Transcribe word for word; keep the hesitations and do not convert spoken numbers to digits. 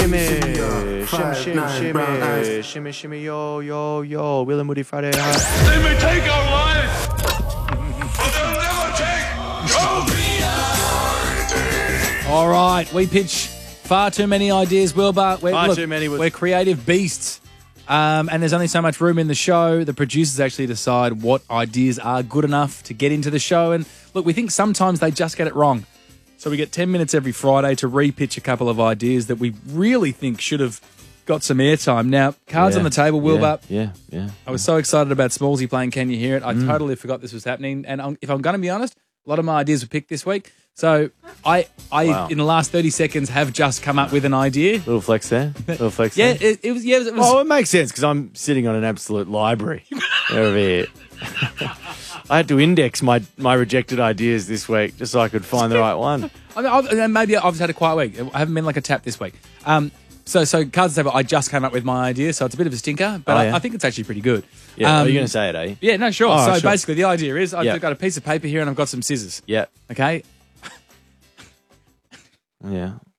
shimmy, shimmy, shimmy, shimmy, shimmy, yo, yo, yo. Will and Woody Friday night. They may take our lives, but they'll never take your All right, we pitch far too many ideas, Wilbur. We're, Far look, too many was- We're creative beasts. Um, and there's only so much room in the show. The producers actually decide what ideas are good enough to get into the show. And look, we think sometimes they just get it wrong. So we get ten minutes every Friday to re-pitch a couple of ideas that we really think should have got some airtime. Now, cards Yeah, on the table, Wilbur. Yeah, yeah. yeah. I was so excited about Smallsy playing Can You Hear It? I totally forgot this was happening. And I'm, if I'm going to be honest, a lot of my ideas were picked this week. So I, I Wow. in the last thirty seconds, have just come up with an idea. Little flex there. Little flex Yeah, there. it, it was. Yeah, it was. Oh, it makes sense because I'm sitting on an absolute library over here. I had to index my, my rejected ideas this week just so I could find the right one. I mean, I've, and maybe I've just had a quiet week. I haven't been like a tap this week. Um, so, so cards on the table. I just came up with my idea, so it's a bit of a stinker, but Oh, I, yeah? I think it's actually pretty good. Yeah, Um, are you going to say it, are you? Yeah, no, sure. Oh, so sure. basically, the idea is I've Yeah. got a piece of paper here and I've got some scissors. Yeah. Okay. Yeah.